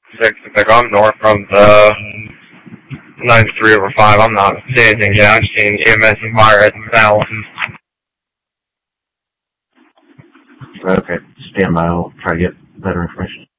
6, I'm north from the 93 over 5. I'm not seeing anything yet. I'm seeing EMS and fire at the thousands. Okay, stand by. I'll try to get better information.